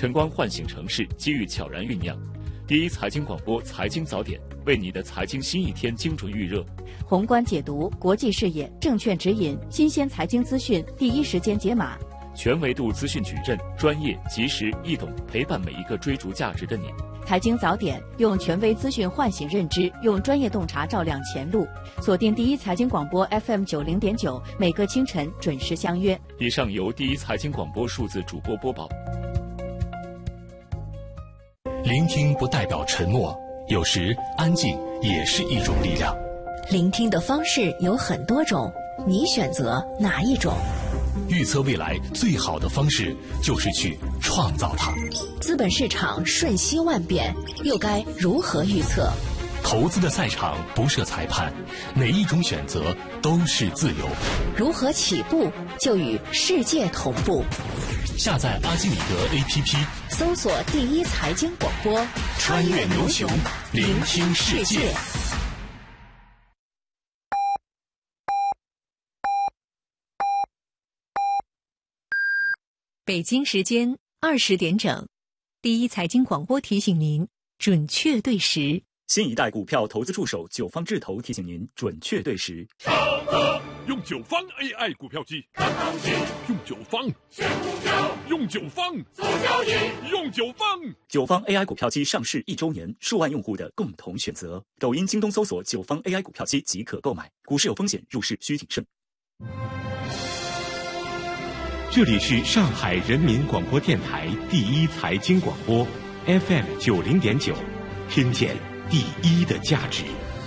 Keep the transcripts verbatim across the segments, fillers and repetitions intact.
晨光唤醒城市，机遇悄然酝酿。第一财经广播财经早点，为你的财经新一天精准预热。 宏观解读，国际视野，正确指引，新鲜财经资讯第一时间解码。 全维度资讯矩阵，专业、及时、易懂，陪伴每一个追逐价值的你。 财经早点，用权威资讯唤醒认知，用专业洞察照亮前路。锁定第一财经广播 F M 九零点九，每个清晨准时相约。 以上由第一财经广播数字主播播报。 聆听不代表沉默，有时安静也是一种力量。 聆听的方式有很多种，你选择哪一种？ 预测未来最好的方式就是去创造它。 资本市场瞬息万变，又该如何预测？ 投资的赛场不设裁判，哪一种选择都是自由。 如何起步就与世界同步？ 下载阿基米德 A P P， 搜索第一财经广播， 穿越牛熊，聆听世界。 北京时间二十点整，第一财经广播提醒您准确对时。 新一代股票投资助手九方智投提醒您准确对时。 用九方 A I 股票机看行情，用九方选股票，用九方做交易，用九方。 九方 A I 股票机上市一周年，数万用户的共同选择。抖音、京东搜索九方 A I 股票机即可购买。股市有风险，入市需谨慎。 这里是上海人民广播电台第一财经广播 F M 九零点九，听见第一的价值。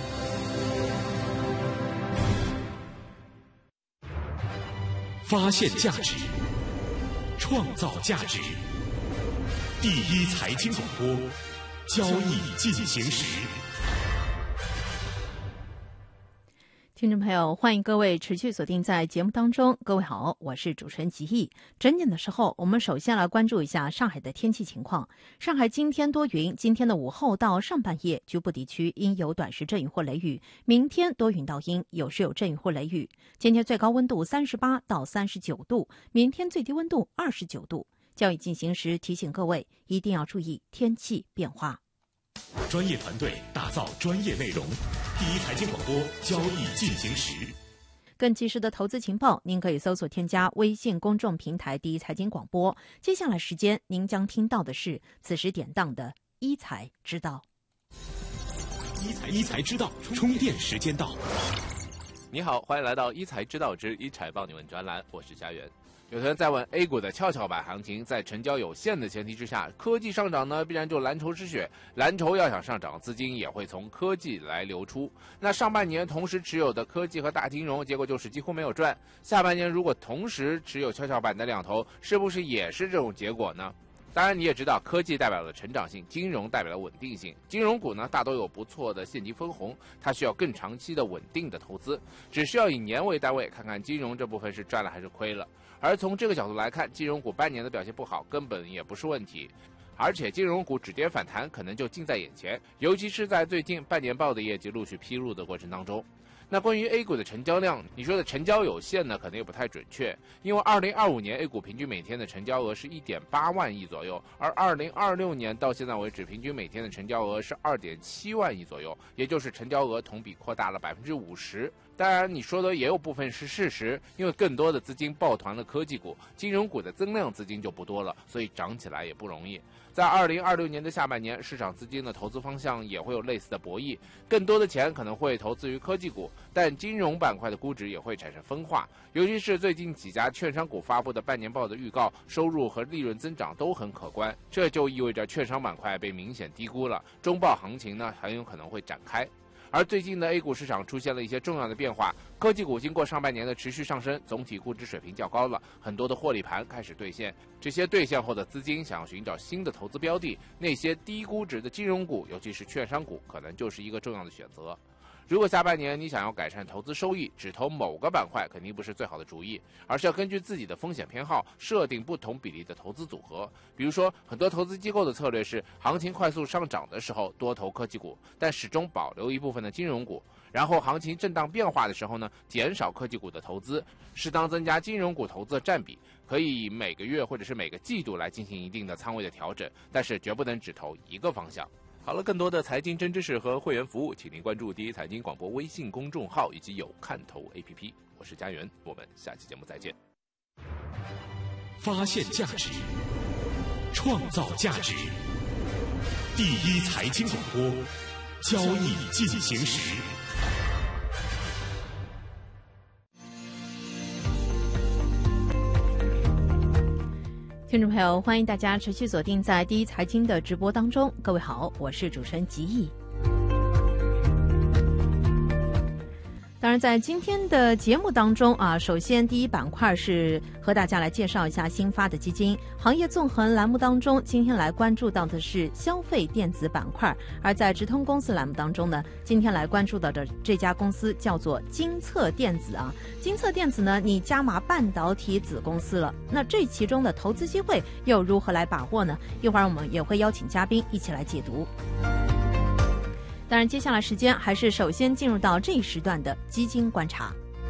发现价值，创造价值。第一财经广播，交易进行时。 听众朋友，欢迎各位持续锁定在节目当中。各位好，我是主持人吉毅。整点的时候，我们首先来关注一下上海的天气情况。上海今天多云，今天的午后到上半夜，局部地区应有短时阵雨或雷雨。明天多云到阴，有时有阵雨或雷雨。今天最高温度三十八到三十九度，明天最低温度二十九度。交易进行时提醒各位一定要注意天气变化。 专业团队打造专业内容，第一财经广播交易进行时。 更及时的投资情报，您可以搜索添加微信公众平台第一财经广播。接下来时间您将听到的是此时典当的一财知道。 一财一财知道，充电时间到。 你好，欢迎来到一财知道之一财帮你问专栏，我是佳媛。有人在问 A 股的跷跷板行情，在成交有限的前提之下，科技上涨呢，必然就蓝筹失血。蓝筹要想上涨，资金也会从科技来流出。那上半年同时持有的科技和大金融，结果就是几乎没有赚。下半年如果同时持有跷跷板的两头，是不是也是这种结果呢？当然，你也知道，科技代表了成长性，金融代表了稳定性。金融股呢，大都有不错的现金分红，它需要更长期的稳定的投资，只需要以年为单位，看看金融这部分是赚了还是亏了。而从这个角度来看，金融股半年的表现不好，根本也不是问题。而且金融股止跌反弹可能就近在眼前，尤其是在最近半年报的业绩陆续披露的过程当中。那关于 A 股的成交量，你说的成交有限呢，可能也不太准确，因为二零二五年 A 股平均每天的成交额是 一点八万亿左右，而二零二六年到现在为止，平均每天的成交额是 二点七万亿左右，也就是成交额同比扩大了 百分之五十。当然你说的也有部分是事实，因为更多的资金抱团了科技股，金融股的增量资金就不多了，所以涨起来也不容易。在二零二六年的下半年，市场资金的投资方向也会有类似的博弈，更多的钱可能会投资于科技股，但金融板块的估值也会产生分化，尤其是最近几家券商股发布的半年报的预告，收入和利润增长都很可观，这就意味着券商板块被明显低估了，中报行情呢很有可能会展开。而最近的 A 股市场出现了一些重要的变化，科技股经过上半年的持续上升，总体估值水平较高了，很多的获利盘开始兑现，这些兑现后的资金想要寻找新的投资标的，那些低估值的金融股，尤其是券商股，可能就是一个重要的选择。 如果下半年你想要改善投资收益，只投某个板块肯定不是最好的主意，而是要根据自己的风险偏好设定不同比例的投资组合。比如说，很多投资机构的策略是行情快速上涨的时候多投科技股，但始终保留一部分的金融股，然后行情震荡变化的时候呢，减少科技股的投资，适当增加金融股投资的占比，可以每个月或者是每个季度来进行一定的仓位的调整，但是绝不能只投一个方向。好了，更多的财经真知识和会员服务，请您关注第一财经广播微信公众号以及有看头 A P P。我是佳源，我们下期节目再见。 发现价值，创造价值，第一财经广播，交易进行时。 听众朋友，欢迎大家持续锁定在第一财经的直播当中。各位好，我是主持人吉义。当然，在今天的节目当中啊，首先第一板块是和大家来介绍一下新发的基金。行业纵横栏目当中，今天来关注到的是消费电子板块，而在直通公司栏目当中呢，今天来关注到的这家公司叫做金策电子啊。金策电子呢，你加码半导体子公司了，那这其中的投资机会又如何来把握呢？一会儿我们也会邀请嘉宾一起来解读。当然，接下来时间还是首先进入到这一时段的基金观察。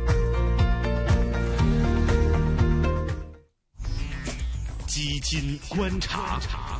基金观察，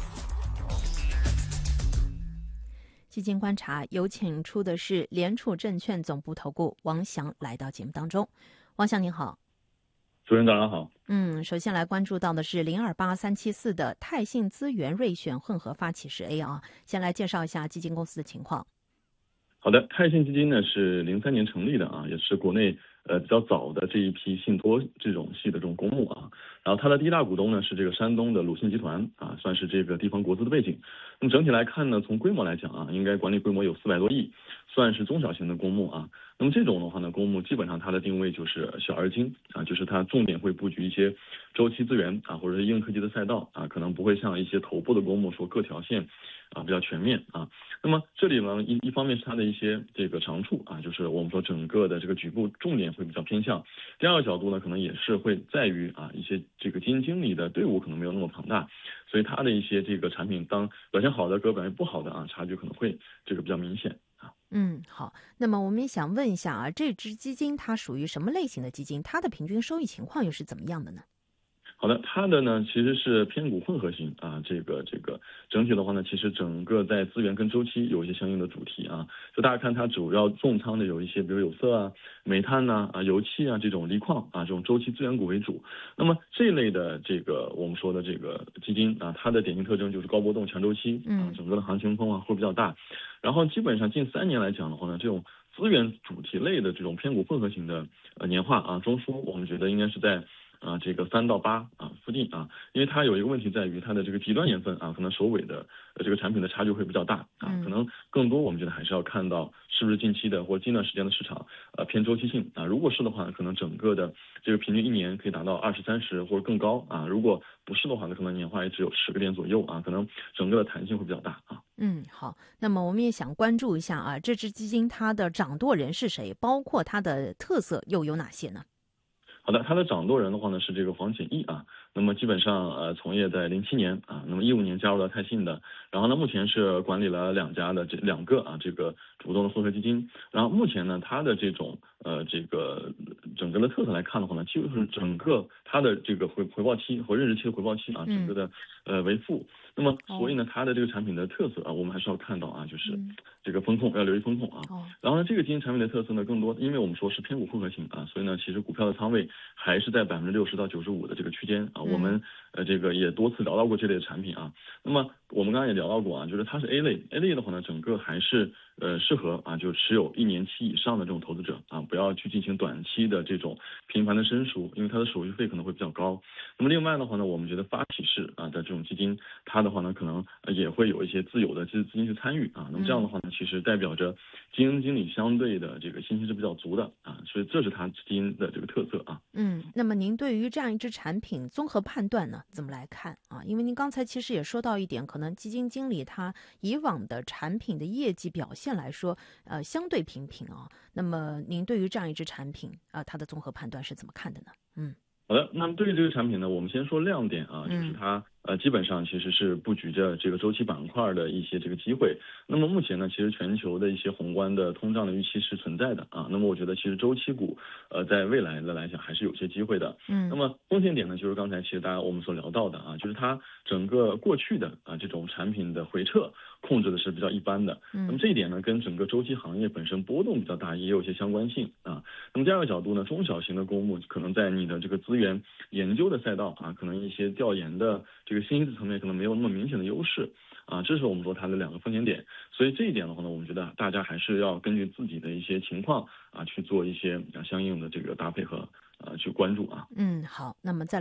基金观察有请出的是联储证券总部投顾王翔来到节目当中。王翔您好。 主持人早上好。 嗯，首先来关注到的是零二八三七四的泰信资源瑞选混合发起式 A 啊，先来介绍一下基金公司的情况。 好的，泰信基金呢是零三年成立的啊，也是国内呃比较早的这一批信托这种系的这种公募啊。然后它的第一大股东呢是这个山东的鲁信集团啊，算是这个地方国资的背景。那么整体来看呢，从规模来讲啊，应该管理规模有四百多亿，算是中小型的公募啊。那么这种的话呢，公募基本上它的定位就是小而精啊，就是它重点会布局一些周期资源啊，或者是硬科技的赛道啊，可能不会像一些头部的公募说各条线啊比较全面啊。那么这里呢，一一方面是它的一些这个长处啊，就是我们说整个的这个局部重点会比较偏向。第二个角度呢，可能也是会在于啊一些这个基金经理的队伍可能没有那么庞大，所以它的一些这个产品当表现好的和表现不好的啊，差距可能会这个比较明显啊。 嗯，好。那么我们也想问一下啊，这支基金它属于什么类型的基金？它的平均收益情况又是怎么样的呢？ 好的，它的呢其实是偏股混合型啊，这个这个整体的话呢，其实整个在资源跟周期有一些相应的主题啊。就大家看它主要重仓的有一些，比如有色啊、煤炭呐、啊、油气啊这种锂矿啊这种周期资源股为主。那么这一类的这个我们说的这个基金啊，它的典型特征就是高波动、强周期啊，整个的行情风啊会比较大。然后基本上近三年来讲的话呢，这种资源主题类的这种偏股混合型的呃年化啊中枢，我们觉得应该是在。啊，这个三到八啊附近啊，因为它有一个问题在于它的这个极端年份啊，可能首尾的呃这个产品的差距会比较大啊，可能更多我们觉得还是要看到是不是近期的或近段时间的市场呃偏周期性啊，如果是的话，可能整个的这个平均一年可以达到二十三十或者更高啊，如果不是的话呢，可能年化也只有十个点左右啊，可能整个的弹性会比较大啊。 嗯，好，那么我们也想关注一下啊，这支基金它的掌舵人是谁，包括它的特色又有哪些呢？ 好的，他的掌舵人的话呢是这个黄潜义啊，那么基本上呃从业在零七年啊，那么一五年加入了泰信的，然后呢目前是管理了两家的这两个啊这个主动的混合基金，然后目前呢他的这种呃这个整个的特色来看的话呢，几乎是整个它的这个回回报期和任职期的回报期啊，整个的呃为负。那么所以呢，它的这个产品的特色啊，我们还是要看到啊，就是这个风控要留意风控啊。然后呢，这个基金产品的特色呢，更多因为我们说是偏股混合型啊，所以呢，其实股票的仓位还是在百分之六十到九十五的这个区间啊。我们呃这个也多次聊到过这类的产品啊。那么我们刚刚也聊到过啊，就是它是 A 类 ，A 类的话呢，整个还是呃适合啊，就持有一年期以上的这种投资者啊，不要去进行短期的这种频繁的申赎，因为它的手续费可能会比较高。那么另外的话呢，我们觉得发起式啊的这种基金，它的话呢，可能也会有一些自有的资资金去参与啊。那么这样的话呢，其实代表着基金经理相对的这个信心是比较足的啊，所以这是它基金的这个特色啊。 嗯，那么您对于这样一支产品综合判断呢， 怎么来看啊？因为您刚才其实也说到一点，可能基金经理他以往的产品的业绩表现来说，呃，相对平平啊。那么您对于这样一支产品啊、呃，它的综合判断是怎么看的呢？嗯。 好的，那么对于这个产品呢，我们先说亮点啊，就是它呃基本上其实是布局着这个周期板块的一些这个机会。那么目前呢，其实全球的一些宏观的通胀的预期是存在的啊。那么我觉得其实周期股呃在未来的来讲还是有些机会的。嗯。那么风险点呢，就是刚才其实大家我们所聊到的啊，就是它整个过去的啊这种产品的回撤控制的是比较一般的。嗯。那么这一点呢，跟整个周期行业本身波动比较大，也有一些相关性啊。那么第二个角度呢，中小型的公募可能在你的这个资源研究的赛道啊，可能一些调研的这个新层面可能没有那么明显的优势啊，这是我们说它的两个风险点。所以这一点的话呢，我们觉得大家还是要根据自己的一些情况啊去做一些相应的这个搭配和呃去关注啊。 嗯，好，那么再来。